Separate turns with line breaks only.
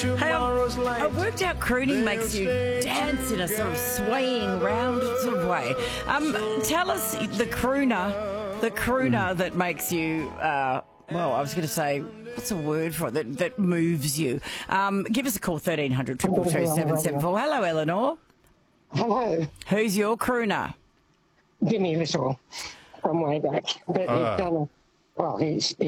Hey, I've worked out crooning makes you dance in a sort of swaying round sort of way. Tell us the crooner that makes you, well, I was going to say, what's a word for it, that moves you? Give us a call, 1300 222 774. Hello, Eleanor.
Hello.
Who's your crooner?
Jimmy Little from way back. But he's done, well, he's